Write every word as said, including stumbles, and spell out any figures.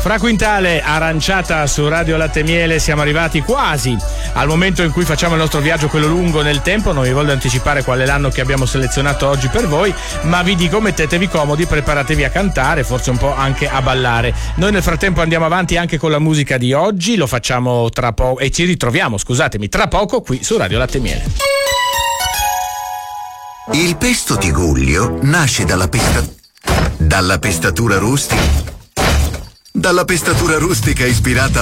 Fra Quintale, Aranciata su Radio Latte e Miele. Siamo arrivati quasi al momento in cui facciamo il nostro viaggio, quello lungo nel tempo. Non vi voglio anticipare qual è l'anno che abbiamo selezionato oggi per voi, ma vi dico: mettetevi comodi, preparatevi a cantare, forse un po' anche a ballare. Noi nel frattempo andiamo avanti anche con la musica di oggi, lo facciamo tra poco e ci ritroviamo, scusatemi, tra poco qui su Radio Latte e Miele. Il pesto di Guglio nasce dalla pesta... dalla pestatura rustica. Dalla pestatura rustica ispirata